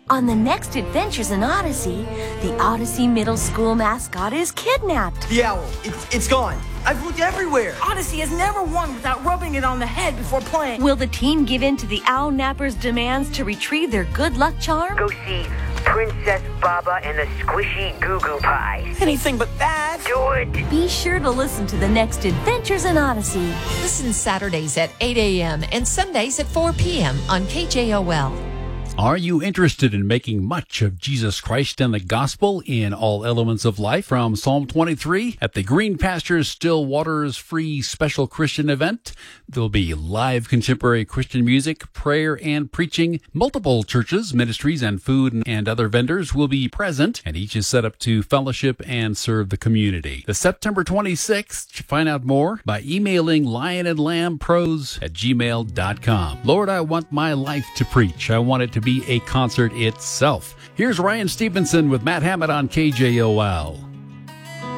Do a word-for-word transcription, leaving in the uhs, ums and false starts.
On the next Adventures in Odyssey, the Odyssey Middle School mascot is kidnapped. The owl, it's, it's gone. I've looked everywhere. Odyssey has never won without rubbing it on the head before playing. Will the team give in to the Owl Napper's demands to retrieve their good luck charm? Go see Princess Baba and the Squishy Goo Goo Pies. Anything but that. Do it. Be sure to listen to the next Adventures in Odyssey. Listen Saturdays at eight a.m. and Sundays at four p.m. on K J O L. Are you interested in making much of Jesus Christ and the gospel in all elements of life? From Psalm twenty-three at the Green Pastures Still Waters Free Special Christian Event, there'll be live contemporary Christian music, prayer, and preaching. Multiple churches, ministries, and food and other vendors will be present, and each is set up to fellowship and serve the community. The September twenty-sixth, find out more by emailing lion and lamb pros at gmail dot com. Lord, I want my life to preach. I want it to be a concert itself. Here's Ryan Stevenson with Matt Hammett on K J O L.